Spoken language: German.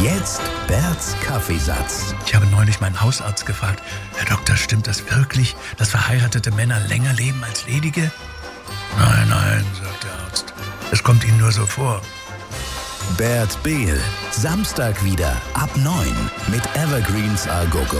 Jetzt Berts Kaffeesatz. Ich habe neulich meinen Hausarzt gefragt, Herr Doktor, stimmt das wirklich, dass verheiratete Männer länger leben als ledige? Nein, sagt der Arzt. Es kommt Ihnen nur so vor. Bert Behl, Samstag wieder ab 9 mit Evergreens A Go Go.